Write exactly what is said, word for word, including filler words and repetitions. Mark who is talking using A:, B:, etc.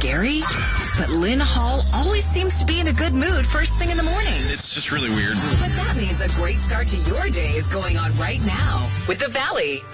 A: scary? But Lynn Hall always seems to be in a good mood first thing in the morning.
B: It's just really weird.
A: But that means a great start to your day is going on right now with The Valley.